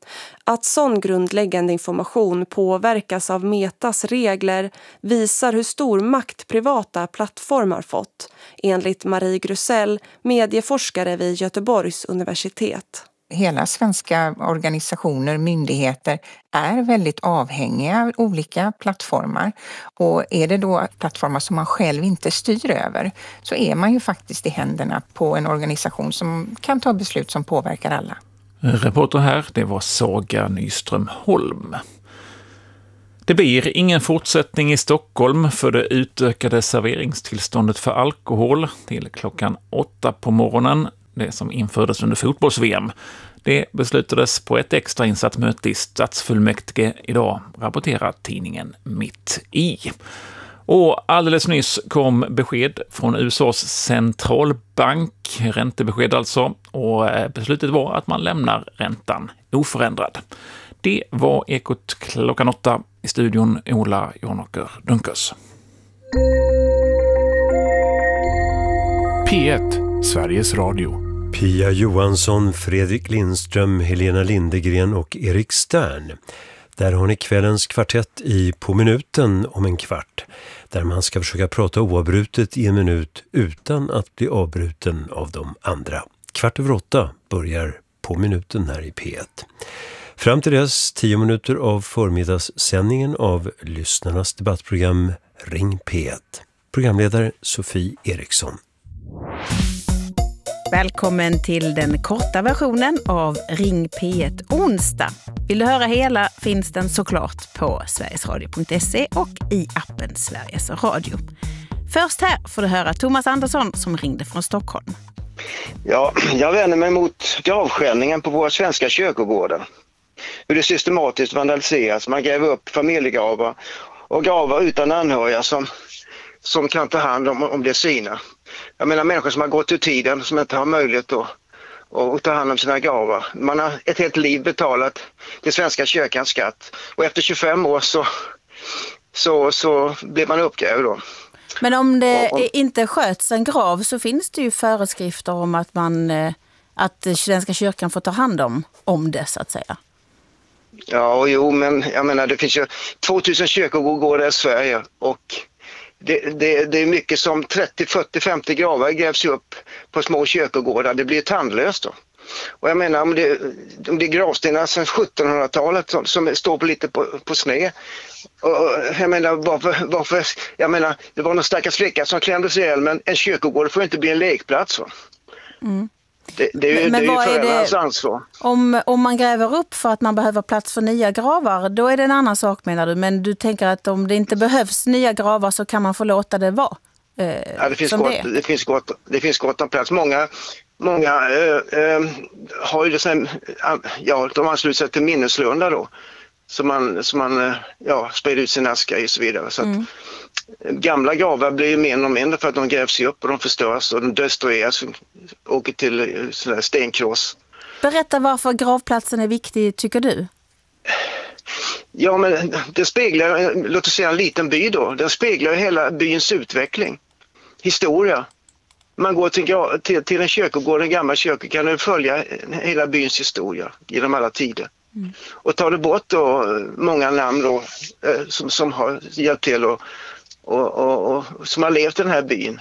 Att sån grundläggande information påverkas av Metas regler visar hur stor makt privata plattformar fått, enligt Marie Grusell, medieforskare vid Göteborgs universitet. Hela svenska organisationer, myndigheter är väldigt avhängiga av olika plattformar. Och är det då plattformar som man själv inte styr över så är man ju faktiskt i händerna på en organisation som kan ta beslut som påverkar alla. Reporter här, det var Saga Nyström Holm. Det blir ingen fortsättning i Stockholm för det utökade serveringstillståndet för alkohol till klockan 8 på morgonen. Det som infördes under fotbolls-VM. Det beslutades på ett extrainsatt möte i stadsfullmäktige idag, rapporterar tidningen Mitt i. Och alldeles nyss kom besked från USAs centralbank, räntebesked alltså, och beslutet var att man lämnar räntan oförändrad. Det var Ekot klockan 8 i studion, Ola Jonåker Dunkers. P1, Sveriges Radio. Pia Johansson, Fredrik Lindström, Helena Lindegren och Erik Stern. Där har ni kvällens kvartett i På minuten om en kvart. Där man ska försöka prata oavbrutet i en minut utan att bli avbruten av de andra. 7:15 börjar På minuten här i P1. Fram till dess 10 minuter av förmiddagssändningen av lyssnarnas debattprogram Ring P1. Programledare Sofie Eriksson. Välkommen till den korta versionen av Ring P1 onsdag. Vill du höra hela finns den såklart på sverigesradio.se och i appen Sveriges Radio. Först här får du höra Thomas Andersson som ringde från Stockholm. Ja, jag vänder mig mot gravskändningen på våra svenska kyrkogårdar. Hur det systematiskt vandaliseras. Man gräver upp familjegravar och gravar utan anhöriga som kan ta hand om det sina. Jag menar människor som har gått ur tiden, som inte har möjlighet att ta hand om sina gravar. Man har ett helt liv betalat till Svenska kyrkans skatt. Och efter 25 år så blir man uppgrävd då. Men om det inte sköts en grav så finns det ju föreskrifter om att Svenska kyrkan får ta hand om det så att säga. Ja, jo, men jag menar det finns ju 2000 kyrkogårdar i Sverige och det är mycket som 30, 40, 50 gravar grävs upp på små kyrkogårdar. Det blir tandlöst då. Och jag menar om det är gravstenar sedan 1700-talet som står lite på sned. Och jag menar varför jag menar det var någon stackars flicka som klämdes ihjäl, men en kyrkogård får inte bli en lekplats va? Mm. Det är ju föräldrarnas ansvar. Om man gräver upp för att man behöver plats för nya gravar, då är det en annan sak menar du. Men du tänker att om det inte behövs nya gravar så kan man få låta det vara? Ja, det finns gott om plats. Många har ju det sen, ja, de ansluter sig till minneslundar då. Som man sprider ut sin aska och så vidare. Så att gamla gravar blir ju mer och mindre för att de grävs upp och de förstörs och de destrueras och åker till sådär stenkross. Berätta varför gravplatsen är viktig tycker du? Ja, men det speglar, låt oss säga en liten by då. Den speglar hela byns utveckling. Historia. Man går till en kyrkogård, en gammal kyrka, kan du följa hela byns historia genom alla tider. Mm. Och tar du bort då många namn då, som har hjälpt till och som har levt i den här byn,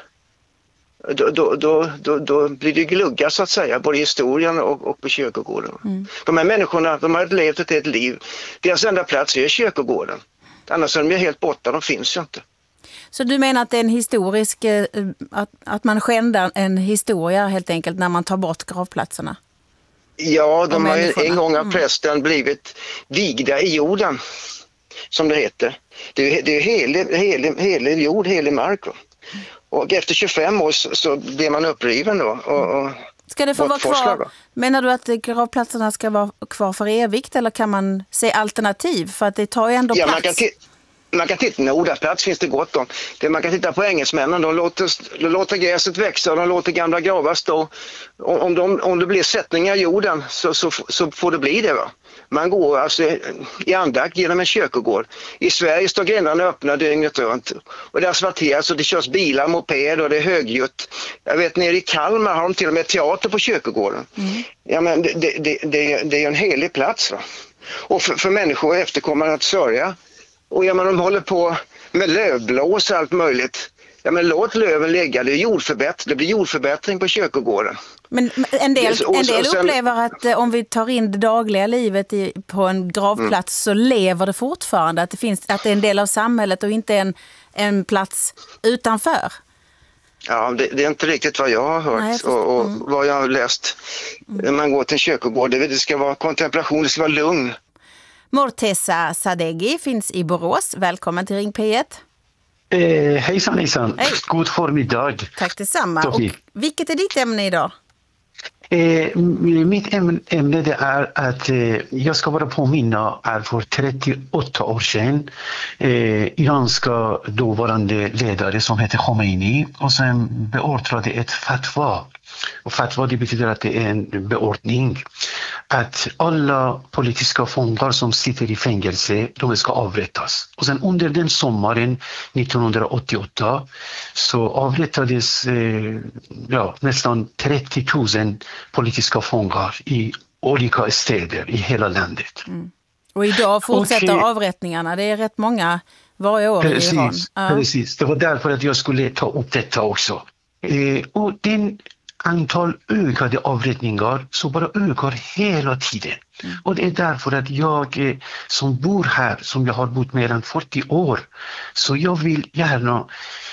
då blir det glugga så att säga, både i historien och på kyrkogården. Mm. De här människorna, de har levt ett helt liv. Deras enda plats är kyrkogården. Annars är de helt borta, de finns ju inte. Så du menar att det är en historisk, att man skändar en historia helt enkelt när man tar bort gravplatserna? Ja, de har en gång av prästen blivit vigda i jorden, som det heter. Det är helig jord, helig mark. Och efter 25 år så blir man uppriven då. Ska det få vara kvar? Menar du att gravplatserna ska vara kvar för evigt eller kan man se alternativ? För att det tar ju ändå plats. Man kan titta, Nordaplats finns det gott om. Man kan titta på engelsmännen, de låter gräset växa och de låter gamla gravar stå. Om det blir sättningar i jorden så får det bli det, va. Man går alltså i andakt genom en kyrkogård. I Sverige står gränderna öppna dygnet runt. Och det asfalteras och det körs bilar, moped och det är högljutt. Jag vet, nere i Kalmar har de till och med teater på kyrkogården. Ja, men det är en helig plats, va. Och för människor efterkommer att sörja. Och ja, men de håller på med lövblås och allt möjligt. Ja, men låt löven ligga, det blir jordförbättring på kyrkogården. Men en del upplever att om vi tar in det dagliga livet på en gravplats så lever det fortfarande. Att det är en del av samhället och inte en plats utanför. Ja, det är inte riktigt vad jag har hört. Nej, och vad jag har läst. När man går till en kyrkogård, det ska vara kontemplation, det ska vara lugn. Morteza Sadeghi finns i Borås. Välkommen till Ring P1. Hejsan. Hej. God förmiddag. Tack detsamma. Och vilket är ditt ämne idag? Mitt ämne det är att jag ska bara påminna att för 38 år sedan iranska dåvarande ledare som heter Khomeini och sen beordrade ett fatwa. Och fatwa det betyder att det är en beordning att alla politiska fångar som sitter i fängelse, de ska avrättas. Och sen under den sommaren 1988 så avrättades nästan 30 000 politiska fångar i olika städer i hela landet. Och idag fortsätter avrättningarna, det är rätt många varje år i Iran. Precis, det var därför att jag skulle ta upp detta också. Och den antal ökade avrättningar så bara ökar hela tiden. Och det är därför att jag som bor här, som jag har bott mer än 40 år, så jag vill gärna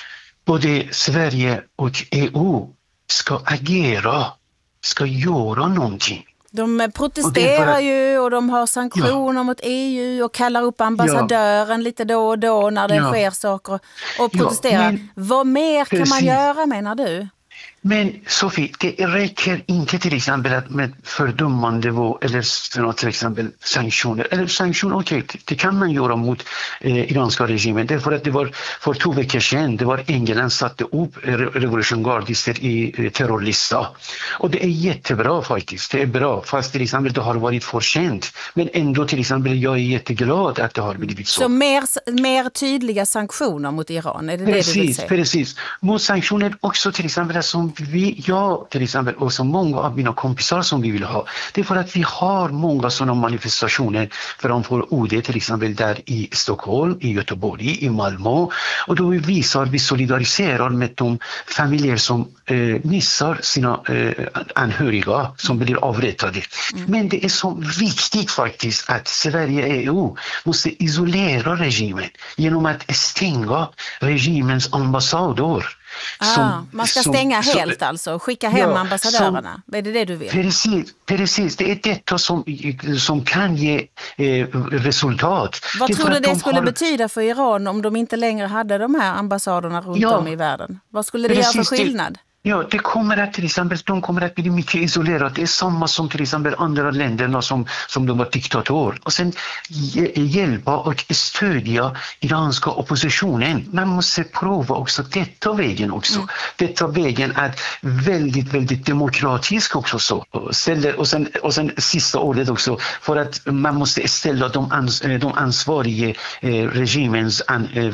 både Sverige och EU ska agera, ska göra någonting. De protesterar ju och de har sanktioner mot EU och kallar upp ambassadören lite då och då när det sker saker och protesterar. Vad mer kan man göra, menar du? Men Sofie, det räcker inte till exempel med fördömande eller till exempel sanktioner. Eller sanktioner, okej, det kan man göra mot iranska regimen. Därför att det var för 2 veckor sedan, det var England satte upp revolutionsgardister i terrorlista. Och det är jättebra faktiskt, det är bra. Fast till exempel det har varit för sent. Men ändå till exempel jag är jätteglad att det har blivit så. Så mer tydliga sanktioner mot Iran, är det precis, det du vill säga? Precis, mot sanktioner också till exempel som jag till exempel och som många av mina kompisar som vi vill ha. Det är för att vi har många sådana manifestationer framför UD till exempel där i Stockholm, i Göteborg, i Malmö. Och då vi solidariserar med de familjer som missar sina anhöriga som blir avrättade. Men det är så viktigt faktiskt att Sverige och EU måste isolera regimen genom att stänga regimens ambassador. Man ska stänga helt alltså, skicka hem ambassadörerna. Är det du vill? Precis. Det är detta som kan ge resultat. Vad tror du det skulle betyda för Iran om de inte längre hade de här ambassaderna runt om i världen? Vad skulle det göra för skillnad? Ja, det kommer att till exempel, de kommer att bli mycket isolerade. Det är samma som till exempel andra länderna som de var diktator. Och sen hjälpa och stödja iranska oppositionen. Man måste prova också detta vägen också. Detta vägen är väldigt, väldigt demokratisk också så. Och sen sista ordet också. För att man måste ställa de ansvariga regimens,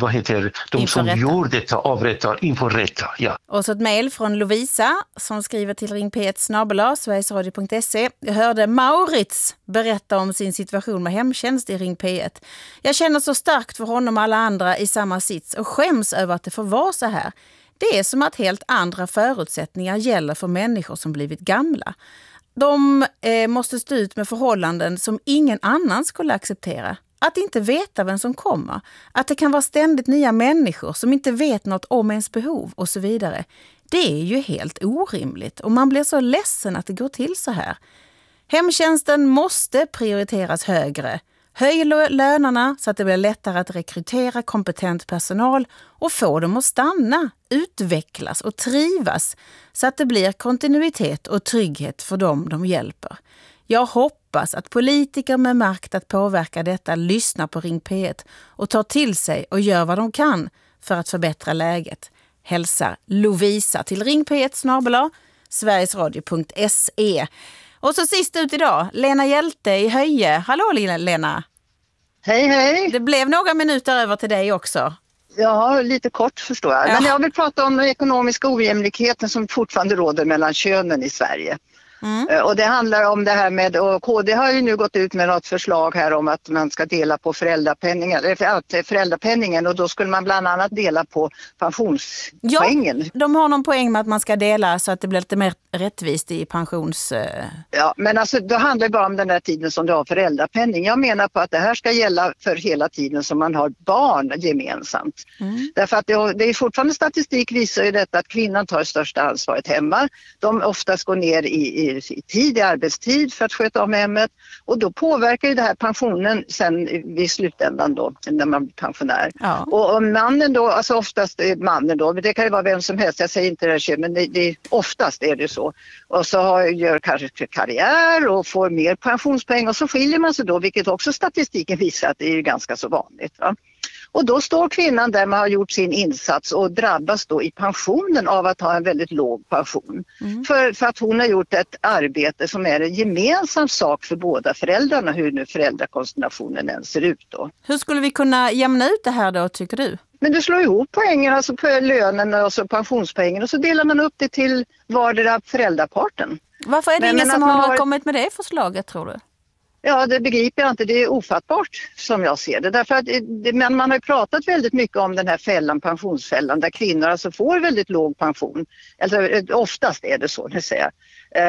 de som gör detta avrättar inför rätta. Ja. Och så ett mejl från Lovisa som skriver till ring.p1 sverigesradio.se. Jag hörde Maurits berätta om sin situation med hemtjänst i Ring P1. Jag känner så starkt för honom och alla andra i samma sits och skäms över att det får vara så här. Det är som att helt andra förutsättningar gäller för människor som blivit gamla. De måste stå ut med förhållanden som ingen annan skulle acceptera. Att inte veta vem som kommer. Att det kan vara ständigt nya människor som inte vet något om ens behov och så vidare. Det är ju helt orimligt och man blir så ledsen att det går till så här. Hemtjänsten måste prioriteras högre. Höj lönerna så att det blir lättare att rekrytera kompetent personal och få dem att stanna, utvecklas och trivas så att det blir kontinuitet och trygghet för dem de hjälper. Jag hoppas hoppas att politiker med makt att påverka detta lyssnar på Ring P1 och tar till sig och gör vad de kan för att förbättra läget. Hälsar Lovisa till ringp1@sverigesradio.se. Och så sist ut idag, Lena Hjälte i Höje. Hallå Lena! Hej hej! Det blev några minuter över till dig också. Ja, lite kort förstår jag. Men jag vill prata om den ekonomiska ojämlikheten som fortfarande råder mellan könen i Sverige. Och det handlar om det här med, och KD har ju nu gått ut med något förslag här om att man ska dela på föräldrapenningen och då skulle man bland annat dela på pensionspoängen. Ja, de har någon poäng med att man ska dela så att det blir lite mer rättvist i pensions... Ja, men alltså det handlar bara om den där tiden som du har föräldrapenning. Jag menar på att det här ska gälla för hela tiden som man har barn gemensamt. Därför att det är fortfarande statistik visar ju detta att kvinnan tar största ansvaret hemma. De oftast går ner i arbetstid för att sköta om hemmet och då påverkar ju det här pensionen sen vid slutändan då när man blir pensionär. Ja. Och om mannen då, alltså oftast är mannen då, det kan ju vara vem som helst, jag säger inte det här men det oftast är det så. Och så gör kanske karriär och får mer pensionspoäng och så skiljer man sig då, vilket också statistiken visar att det är ju ganska så vanligt. Va? Och då står kvinnan där man har gjort sin insats och drabbas då i pensionen av att ha en väldigt låg pension. För att hon har gjort ett arbete som är en gemensam sak för båda föräldrarna, hur nu föräldrakonstellationen än ser ut då. Hur skulle vi kunna jämna ut det här då, tycker du? Men du slår ihop poängen, alltså på lönen och så pensionspoängen och så delar man upp det till vardera föräldraparten. Varför är det ingen som har kommit med det förslaget, tror du? Ja, det begriper jag inte. Det är ofattbart som jag ser det. Därför att men man har ju pratat väldigt mycket om den här fällan, pensionsfällan, där kvinnor alltså får väldigt låg pension. Alltså, oftast är det så, det säger jag.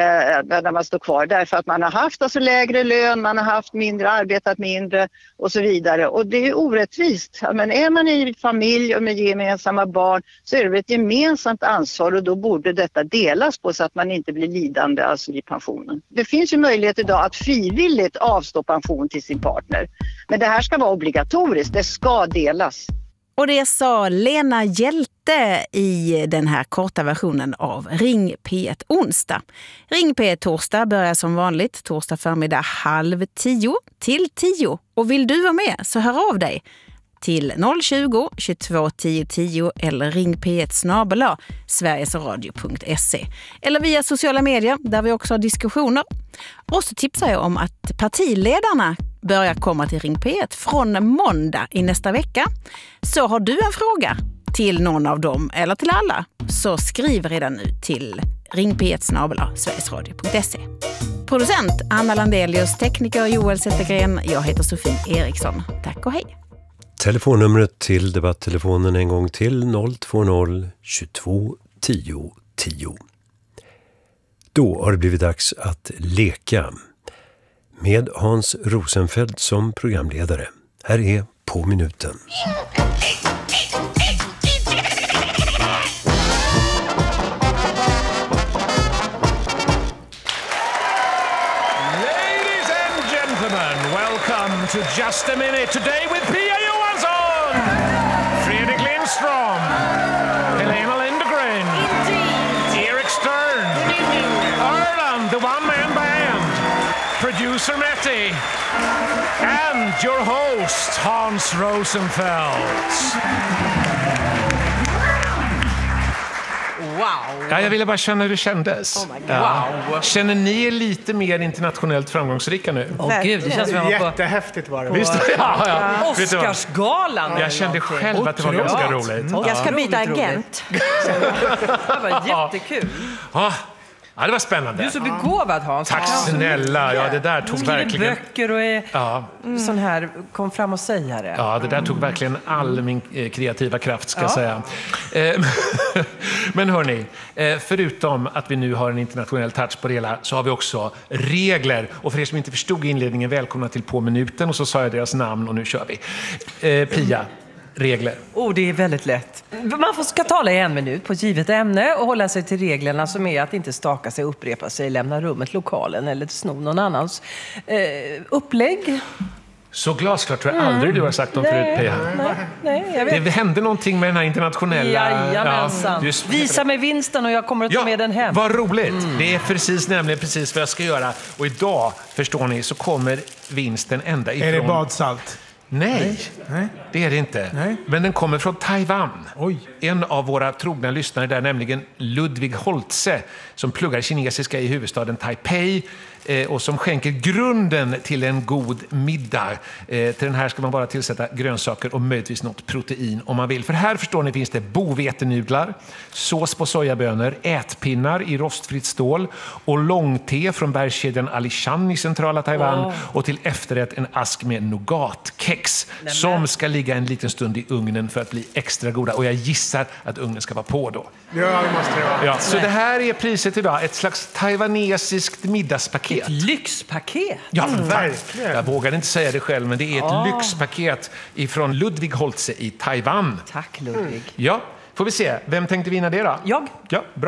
När man står kvar. Därför att man har haft alltså lägre lön, man har haft mindre, arbetat mindre och så vidare. Och det är orättvist. Men är man i familj och med gemensamma barn så är det ett gemensamt ansvar och då borde detta delas på så att man inte blir lidande alltså i pensionen. Det finns ju möjlighet idag att frivilligt avstå pension till sin partner. Men det här ska vara obligatoriskt, det ska delas. Och det sa Lena Hjälte i den här korta versionen av Ring P1 onsdag. Ring P1 torsdag börjar som vanligt torsdag förmiddag 9:30 till 10. Och vill du vara med så hör av dig till 020 22 10 10 eller ring p1 @sverigesradio.se eller via sociala medier där vi också har diskussioner. Och så tipsar jag om att partiledarna börjar komma till Ring P1 från måndag i nästa vecka. Så har du en fråga till någon av dem eller till alla så skriv redan nu till ring p1 @sverigesradio.se. Producent Anna Landelius, tekniker Joel Zettergren, jag heter Sofie Eriksson. Tack och hej! Telefonnumret till debatttelefonen en gång till 020 22 10 10. Då har det blivit dags att leka med Hans Rosenfeldt som programledare. Här är På minuten. Ladies and gentlemen, welcome to Just a Minute. Today with Pia Johansson, Fredrik Lindström, Helena Lindgren, Erik Stern, Erland, the one-man band, producer Matti, and your host, Hans Rosenfeldt. Wow! Ja, jag ville bara känna hur det kändes. Oh my God. Wow! Känner ni er lite mer internationellt framgångsrika nu? Gud, det känns som att jättehäftigt var det. Visst? Ja. Oscarsgalan. Jag kände själv att det var ganska roligt. Jag ska byta agent. Det var jättekul. Ja, det var spännande. Du är så begåvad, Hans. Tack snälla. Ja, det där tog verkligen... böcker och är sån här, kom fram och säga det. Ja, det där tog verkligen all min kreativa kraft, ska jag säga. Men hörni, förutom att vi nu har en internationell touch på det hela så har vi också regler. Och för er som inte förstod inledningen, välkomna till På minuten. Och så sa jag deras namn och nu kör vi. Pia. Regler. Det är väldigt lätt. Man ska tala i 1 minut på ett givet ämne och hålla sig till reglerna som är att inte staka sig, upprepa sig, lämna rummet, lokalen eller sno någon annans upplägg. Så glasklart tror jag aldrig du har sagt om förut, Pia. Nej, jag vet. Det hände någonting med den här internationella... Jajamensan. Visa mig vinsten och jag kommer att ta med den hem. Vad roligt. Det är nämligen precis vad jag ska göra. Och idag, förstår ni, så kommer vinsten ända ifrån... Är det badsalt? Nej, det är det inte. Nej. Men den kommer från Taiwan. Oj. En av våra trogna lyssnare där, nämligen Ludvig Holtze, som pluggar kinesiska i huvudstaden Taipei och som skänker grunden till en god middag. Till den här ska man bara tillsätta grönsaker och möjligtvis något protein om man vill. För här, förstår ni, finns det bovetenudlar, sås på sojabönor, ätpinnar i rostfritt stål och långte från bergskedjan Alishan i centrala Taiwan och till efterrätt en ask med nougatkex som ska ligga en liten stund i ugnen för att bli extra goda. Och jag gissar att ugnen ska vara på då. Ja, det måste det vara. Ja, så det här är priset idag. Ett slags taiwanesiskt middagspaket. Ett lyxpaket. Ja, verkligen. Jag vågar inte säga det själv, men det är ett lyxpaket ifrån Ludvig Holtze i Taiwan. Tack, Ludvig. Ja, får vi se. Vem tänkte vinna det då? Jag. Ja, bra.